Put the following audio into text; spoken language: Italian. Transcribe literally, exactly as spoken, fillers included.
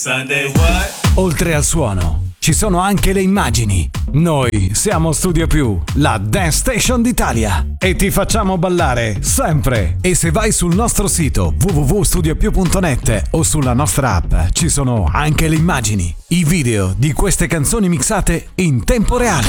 Sunday what? Oltre al suono, ci sono anche le immagini. Noi siamo Studio Più, la Dance Station d'Italia. E ti facciamo ballare sempre. E se vai sul nostro sito w w w punto studio più punto net o sulla nostra app, ci sono anche le immagini, i video di queste canzoni mixate in tempo reale.